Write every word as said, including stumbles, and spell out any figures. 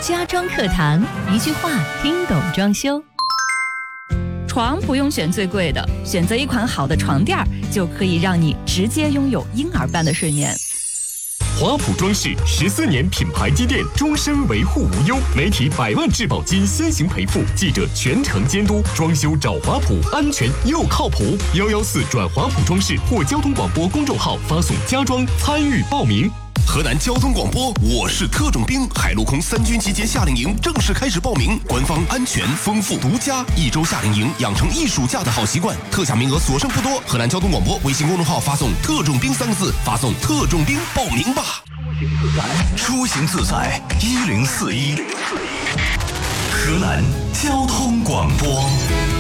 家装课堂，一句话听懂装修。床不用选最贵的，选择一款好的床垫就可以让你直接拥有婴儿般的睡眠。 华普装饰十四年品牌积淀，终身维护无忧，媒体百万质保金先行赔付，记者全程监督，装修找华普，安全又靠谱。幺幺四转华普装饰或交通广播公众号发送家装参与报名。 河南交通广播，我是特种兵，海陆空三军集结夏令营正式开始报名，官方安全丰富独家，一周夏令营养成一暑假的好习惯，特享名额所剩不多。河南交通广播微信公众号发送特种兵三个字，发送特种兵报名吧。 出行自在一零四一，河南交通广播。